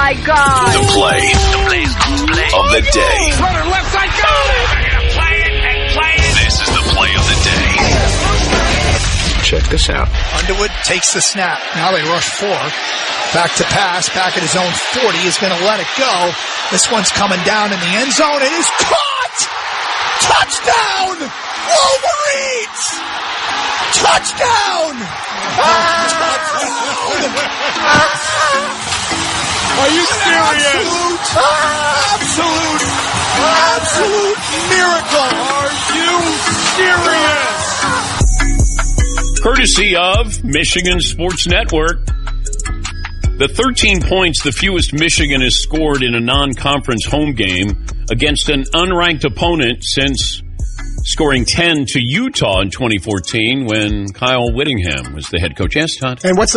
my God. The play of the day. Runner left side, go! Play it. This is the play of the day. Check this out. Underwood takes the snap. Now they rush 4. Back to pass. Back at his own 40. He's going to let it go. This one's coming down in the end zone. It is caught! Touchdown! Wolverines! Touchdown! Are you serious? Absolute miracle! Are you serious? Courtesy of Michigan Sports Network. The 13 points, the fewest Michigan has scored in a non-conference home game against an unranked opponent since scoring 10 to Utah in 2014 when Kyle Whittingham was the head coach. Yes, Todd? And what's